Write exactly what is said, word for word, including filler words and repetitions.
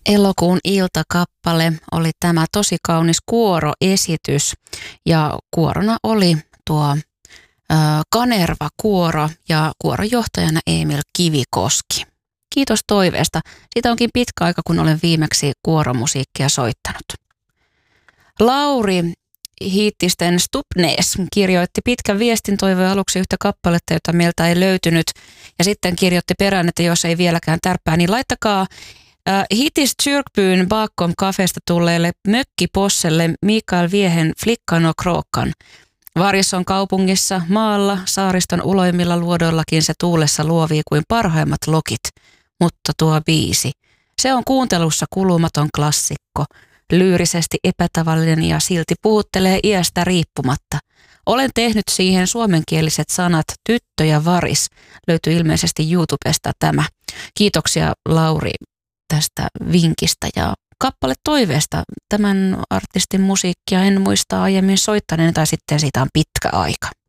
Elokuun iltakappale oli tämä tosi kaunis kuoroesitys ja kuorona oli tuo ö, Kanerva kuoro ja kuoronjohtajana Emil Kivikoski. Kiitos toiveesta. Siitä onkin pitkä aika, kun olen viimeksi kuoromusiikkia soittanut. Lauri Hiittisten Stupnes kirjoitti pitkän viestin, toivoi aluksi yhtä kappaletta, jota meiltä ei löytynyt. Ja sitten kirjoitti perään, että jos ei vieläkään tärppää, niin laittakaa äh, Hittis Tjyrkbyn bakom kafesta tulleelle mökkiposselle Mikael Viehen Flickan och Kråkan. Varisson kaupungissa, maalla, saariston uloimmilla luodoillakin se tuulessa luovii kuin parhaimmat lokit. Mutta tuo biisi, se on kuuntelussa kulumaton klassikko. Lyyrisesti epätavallinen ja silti puhuttelee iästä riippumatta. Olen tehnyt siihen suomenkieliset sanat tyttö ja varis. Löytyy ilmeisesti YouTubesta tämä. Kiitoksia Lauri tästä vinkistä ja kappale toiveesta. Tämän artistin musiikkia en muista aiemmin soittaneen tai sitten siitä on pitkä aika.